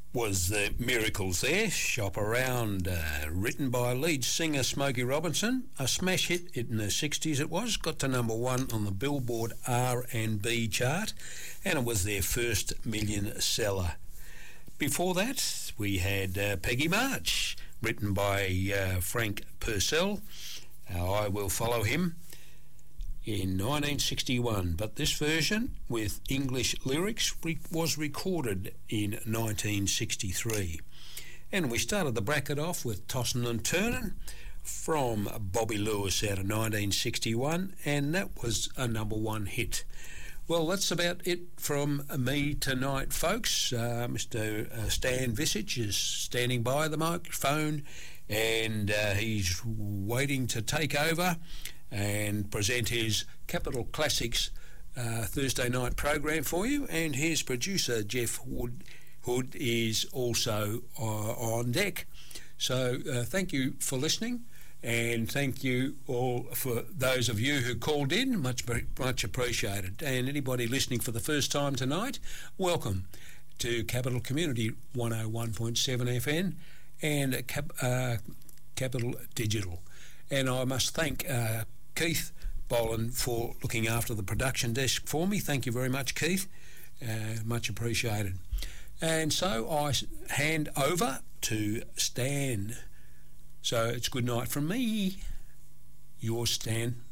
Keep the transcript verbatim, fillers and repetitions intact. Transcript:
was the Miracles there, Shop Around, uh, written by lead singer Smokey Robinson. A smash hit in the sixties it was, got to number one on the Billboard R and B chart, and it was their first million seller. Before that, we had uh, Peggy March, written by uh, Frank Purcell, uh, I Will Follow Him, in nineteen sixty-one, but this version with English lyrics re- was recorded in nineteen sixty-three. And we started the bracket off with Tossin' and Turnin' from Bobby Lewis out of nineteen sixty-one, and that was a number one hit. Well, that's about it from me tonight, folks. Uh, Mister Uh, Stan Visage is standing by the microphone, and uh, he's waiting to take over and present his Capital Classics uh, Thursday night program for you. And his producer, Jeff Wood, Hood, is also uh, on deck. So uh, thank you for listening, and thank you all for those of you who called in. Much, much appreciated. And anybody listening for the first time tonight, welcome to Capital Community one oh one point seven F M and Cap, uh, Capital Digital. And I must thank uh, Keith Boland for looking after the production desk for me. Thank you very much, Keith. Uh, much appreciated. And so I hand over to Stan. So it's good night from me. Yours, Stan.